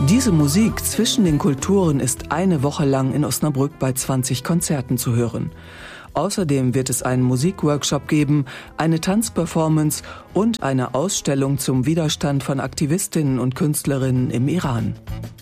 Diese Musik zwischen den Kulturen ist eine Woche lang in Osnabrück bei 20 Konzerten zu hören. Außerdem wird es einen Musikworkshop geben, eine Tanzperformance und eine Ausstellung zum Widerstand von Aktivistinnen und Künstlerinnen im Iran.